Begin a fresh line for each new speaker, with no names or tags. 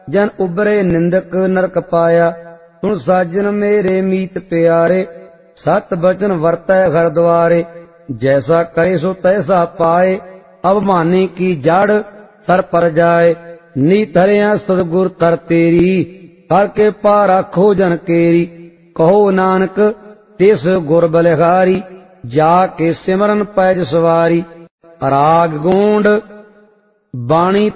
जन उबरे निंदक नरक पाया। सुन साजन मेरे मीत प्यारे, सत बचन वर्तै घर द्वारे। जैसा करे सो तैसा पाए, अवमानी की जड़ सर पर जाए। नीत हरिया सतगुर तर तेरी, करके पारा खोजन केरी। कहो नानक तिस गुर बलिहारी, जाके सिमरन पैज सवारी। राग गोंड बाणी